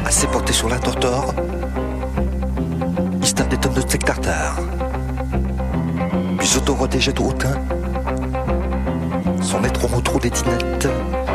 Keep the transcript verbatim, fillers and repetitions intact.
assez porté sur la tortor, Istan des tonnes de steak tartare, puis s'auto-rodégeait au hautain, son maître au trou des dinettes.